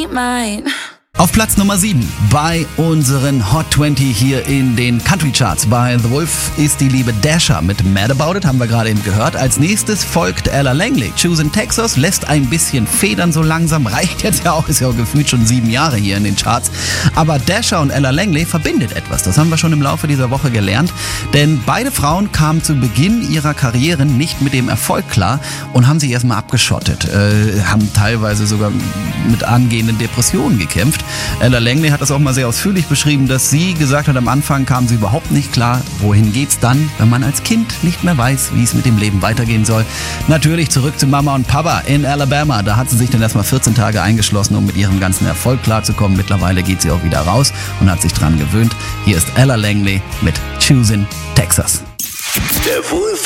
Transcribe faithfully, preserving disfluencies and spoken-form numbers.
mine. Auf Platz Nummer sieben bei unseren Hot zwanzig hier in den Country Charts. Bei The Wolf ist die liebe Dasha mit Mad About It, haben wir gerade eben gehört. Als nächstes folgt Ella Langley. Choosing Texas lässt ein bisschen federn so langsam, reicht jetzt ja auch, ist ja auch gefühlt schon sieben Jahre hier in den Charts. Aber Dasha und Ella Langley verbindet etwas, das haben wir schon im Laufe dieser Woche gelernt. Denn beide Frauen kamen zu Beginn ihrer Karrieren nicht mit dem Erfolg klar und haben sich erstmal abgeschottet, äh, haben teilweise sogar mit angehenden Depressionen gekämpft. Ella Langley hat das auch mal sehr ausführlich beschrieben, dass sie gesagt hat, am Anfang kam sie überhaupt nicht klar, wohin geht's dann, wenn man als Kind nicht mehr weiß, wie es mit dem Leben weitergehen soll. Natürlich zurück zu Mama und Papa in Alabama. Da hat sie sich dann erstmal vierzehn Tage eingeschlossen, um mit ihrem ganzen Erfolg klarzukommen. Mittlerweile geht sie auch wieder raus und hat sich dran gewöhnt. Hier ist Ella Langley mit Choosing Texas. Der Wolf